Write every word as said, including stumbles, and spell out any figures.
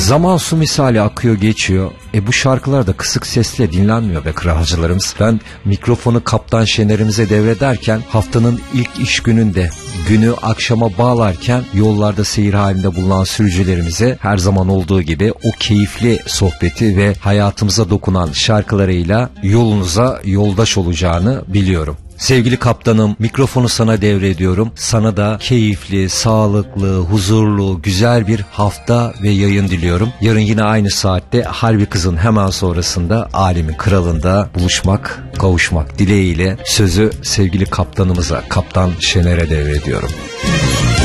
Zaman su misali akıyor geçiyor. E bu şarkılar da kısık sesle dinlenmiyor be kralcılarımız. Ben mikrofonu Kaptan Şener'imize devrederken haftanın ilk iş gününde günü akşama bağlarken yollarda seyir halinde bulunan sürücülerimize her zaman olduğu gibi o keyifli sohbeti ve hayatımıza dokunan şarkılarıyla yolunuza yoldaş olacağını biliyorum. Sevgili kaptanım, mikrofonu sana devrediyorum. Sana da keyifli, sağlıklı, huzurlu, güzel bir hafta ve yayın diliyorum. Yarın yine aynı saatte Harbi Kız'ın hemen sonrasında Alemin Kralı'nda buluşmak, kavuşmak dileğiyle sözü sevgili kaptanımıza, Kaptan Şener'e devrediyorum.